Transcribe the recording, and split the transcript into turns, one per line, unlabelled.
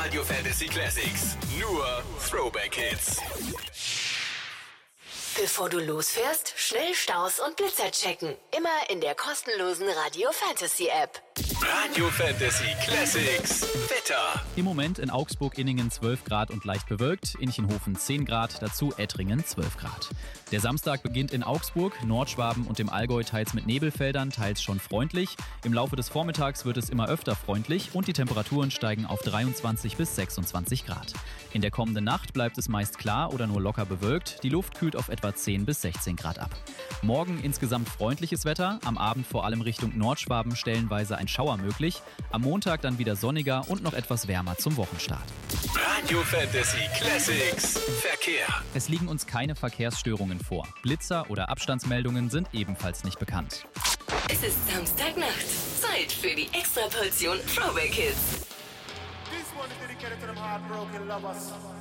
Radio Fantasy Classics. Nur Throwback Hits.
Bevor du losfährst, schnell Staus und Blitzer checken. Immer in der kostenlosen Radio Fantasy App.
Radio Fantasy Classics. Wetter.
Im Moment in Augsburg-Inningen 12 Grad und leicht bewölkt, Inchenhofen 10 Grad, dazu Ettringen 12 Grad. Der Samstag beginnt in Augsburg, Nordschwaben und dem Allgäu teils mit Nebelfeldern, teils schon freundlich. Im Laufe des Vormittags wird es immer öfter freundlich und die Temperaturen steigen auf 23 bis 26 Grad. In der kommenden Nacht bleibt es meist klar oder nur locker bewölkt. Die Luft kühlt auf etwa 10 bis 16 Grad ab. Morgen insgesamt freundliches Wetter, am Abend vor allem Richtung Nordschwaben stellenweise ein Schauer möglich. Am Montag dann wieder sonniger und noch etwas wärmer zum Wochenstart.
Radio Fantasy Classics. Verkehr.
Es liegen uns keine Verkehrsstörungen vor. Blitzer oder Abstandsmeldungen sind ebenfalls nicht bekannt.
Es ist Samstagnacht. Zeit für die Extraportion Throwback Hits.
This one is dedicated to them heartbroken lovers.